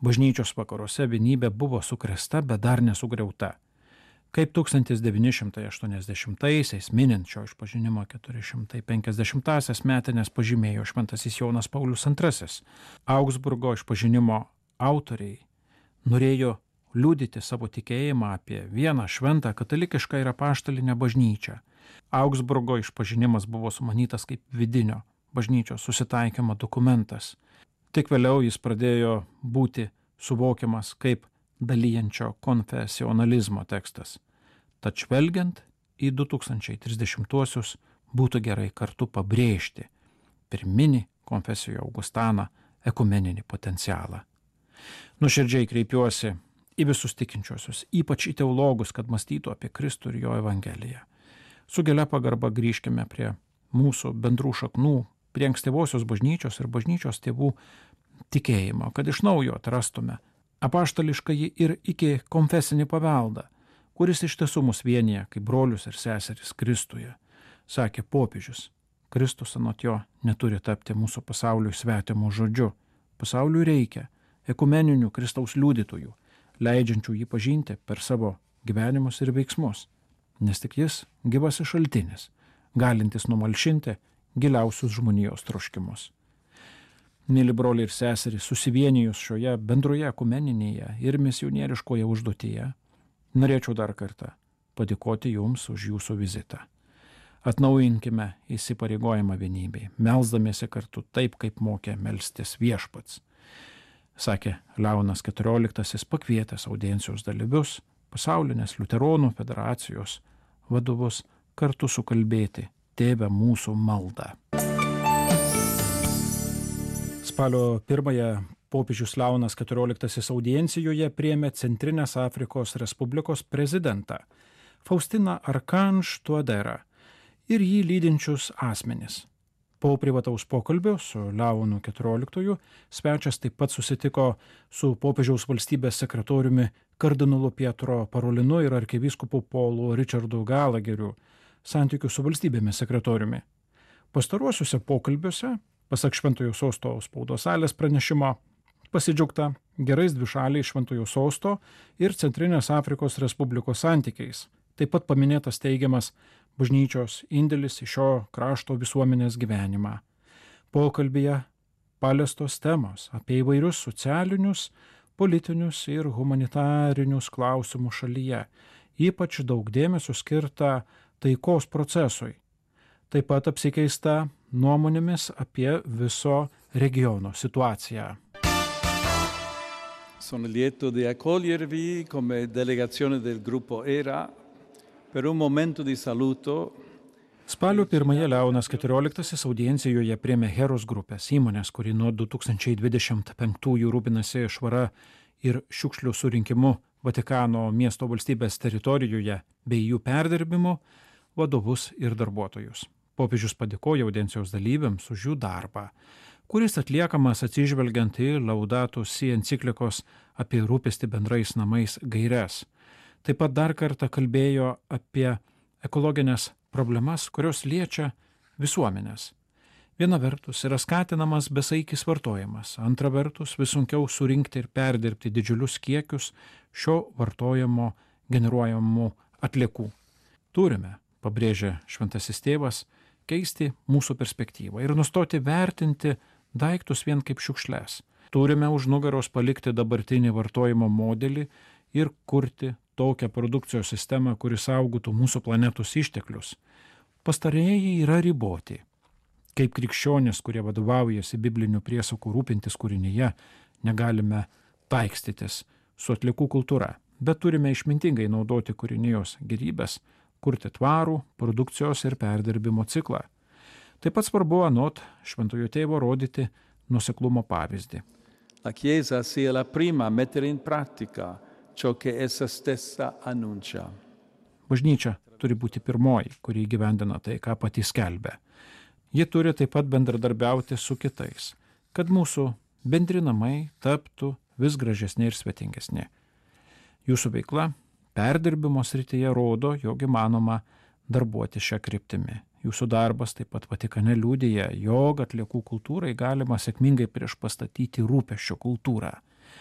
Bažnyčios vakaruose vienybė buvo sukrėsta, bet dar nesugriauta. Kaip 1980-aisiais minint šio išpažinimo 450-asias metinės pažymėjo šventasis Jonas Paulius II, Augsburgo išpažinimo autoriai norėjo liudyti savo tikėjimą apie vieną šventą katalikišką ir apaštalinę bažnyčią. Augsburgo išpažinimas buvo sumanytas kaip vidinio bažnyčios susitaikymo dokumentas. Tik vėliau jis pradėjo būti suvokiamas kaip dalyjančio konfesionalizmo tekstas. Tad žvelgiant į 2030-uosius būtų gerai kartu pabrėžti pirminį konfesijų Augustaną ekumeninį potencialą. Nuoširdžiai kreipiuosi į visus tikinčiuosius, ypač į teologus, kad mąstytų apie Kristų ir jo Evangeliją. Su gilia pagarba grįžkime prie mūsų bendrų šaknų, prie ankstyvosios bažnyčios ir bažnyčios tėvų tikėjimo, kad iš naujo atrastume apaštališkąjį ir iki konfesinį paveldą, kuris iš tiesų mus vienyje kaip brolius ir seseris Kristuje. Sakė popiežius, Kristus anot jo neturi tapti mūsų pasauliui svetimu žodžiu. Pasauliui reikia ekumeninių Kristaus liudytojų, leidžiančių jį pažinti per savo gyvenimus ir veiksmus, nes tik jis gyvasis šaltinis, galintis numalšinti giliausius žmonijos troškimus. Mėly broliai ir seserys, susivienijus šioje bendroje ekumeninėje ir misionieriškoje užduotyje, norėčiau dar kartą padėkoti jums už jūsų vizitą. Atnaujinkime įsipareigojimą vienybei, melsdamiesi kartu taip, kaip mokė melstis Viešpats. Sakė Leonas XIV, pakvietęs audiencijos dalyvius, pasaulinės liuteronų federacijos vadovus kartu sukalbėti Tėve mūsų maldą. Spalio 1 popiežius Leonas XIV audiencijoje priėmė Centrinės Afrikos Respublikos prezidentą Faustiną Arkanš Tuaderą ir jį lydinčius asmenis. Po privataus pokalbio su Leonu XIV svečias taip pat susitiko su popiežiaus valstybės sekretoriumi kardinolu Pietro Parolinu ir arkivyskupu Polu Richardu Galageriu, santykių su valstybėmis sekretoriumi. Pastaruosiuose pokalbiuose, pasak Šventojo Sosto spaudos salės pranešimo, pasidžiaugta gerais dvišaliais Šventojo Sosto ir Centrinės Afrikos Respublikos santykiais. Taip pat paminėtas teigiamas bažnyčios indėlis į šio krašto visuomenės gyvenimą. Pokalbyje paliestos temos apie įvairius socialinius, politinius ir humanitarinius klausimus šalyje, ypač daug dėmesio skirta taikos procesui. Taip pat apsikeista nuomonėmis apie viso regiono situaciją. Sono lieto di accogliervi come delegazione del gruppo ERA per un momento di saluto. Spalio 1 Leonas XIV audiencijoje priėmė Heros grupės įmonės, kuri nuo 2025 rūpinasi švara ir šiukšlių surinkimu Vatikano miesto valstybės teritorijoje bei jų perdirbimu vadovus ir darbuotojus. Popiežius padėkojo audiencijos dalyviams už jų darbą, kuris atliekamas atsižvelgiant į Laudato Si enciklikos apie rūpestį bendrais namais gaires. Taip pat dar kartą kalbėjo apie ekologinės problemas, kurios liečia visuomenės. Viena vertus yra skatinamas besaikis vartojimas, antra vertus vis sunkiau surinkti ir perdirbti didžiulius kiekius šio vartojimo generuojamų atliekų. Turime, pabrėžė šventasis tėvas, keisti mūsų perspektyvą ir nustoti vertinti daiktus vien kaip šiukšles. Turime už nugaros palikti dabartinį vartojimo modelį ir kurti tokią produkcijos sistemą, kuris saugotų mūsų planetos išteklius. Pastarieji yra riboti. Kaip krikščionys, kurie vadovaujasi biblinių priesakų rūpintis kūrinyje, negalime taikstytis su atliekų kultūra, bet turime išmintingai naudoti kūrinijos gerybės, kurti tvarų produkcijos ir perdirbimo ciklą. Taip pat svarbu anot Šventojo tėvo rodyti nuoseklumo pavyzdį. La Chiesa sia la prima a mettere in pratica ciò che essa stessa annuncia. Bažnyčia turi būti pirmoji, kuri įgyvendina tai, ką pati skelbia. Ji turi taip pat bendradarbiauti su kitais, kad mūsų bendri namai taptų vis gražesni ir svetingesni. Jūsų veikla perdirbimo srityje rodo, jog įmanoma darbuoti šią kryptimį. Jūsų darbas taip pat Vatikane liudija, jog atliekų kultūrai galima sėkmingai priešpastatyti rūpesčio kultūrą.